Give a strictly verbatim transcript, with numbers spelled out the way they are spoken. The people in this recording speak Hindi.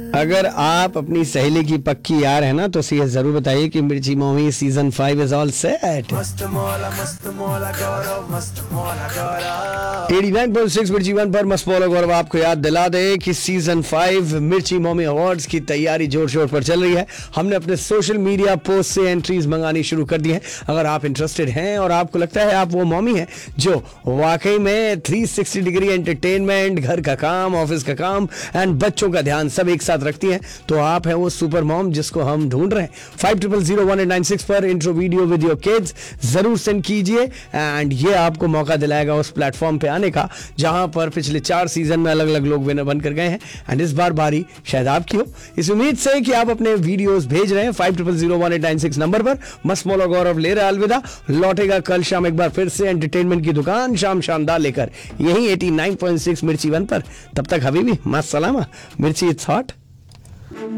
अगर आप अपनी सहेली की पक्की यार है ना तो ये जरूर बताइए कि मिर्ची mommy season five is all set. Eighty nine point six मिर्ची वन पर मस्त मौला गौरव आपको याद दिला दे कि सीजन फाइव मिर्ची मॉमी अवार्ड्स की तैयारी जोर शोर पर चल रही है। हमने अपने सोशल मीडिया पोस्ट से एंट्रीज मंगानी शुरू कर दी हैं। अगर आप इंटरेस्टेड हैं और आपको लगता है आप वो मॉमी हैं जो वाकई में थ्री सिक्सटी डिग्री एंटरटेनमेंट, घर का काम, ऑफिस का काम एंड बच्चों का ध्यान सब एक साथ रखती हैं, तो आप हैं वो सुपर मॉम जिसको हम ढूंढ रहे हैं। Five triple zero one eight nine six पर intro video with your kids जरूर सेंड कीजिए एंड ये आपको मौका दिलाएगा उस प्लेटफॉर्म पे आने का जहां पर पिछले चार सीजन में अलग अलग लोग विनर बनकर गए हैं एंड इस बार बारी शायद आपकी हो। इस उम्मीद से कि आप अपने वीडियोस भेज रहे हैं five triple zero one eight nine six number पर। मस्त मौला गौरव ले रहा अलविदा, लौटेगा कल शाम एक बार फिर से एंटरटेनमेंट की दुकान शाम शानदार लेकर, यही एटी नाइन पॉइंट सिक्स मिर्ची वन पर। तब तक हबीबी मस्त सलामा, मिर्ची इट्स हॉट।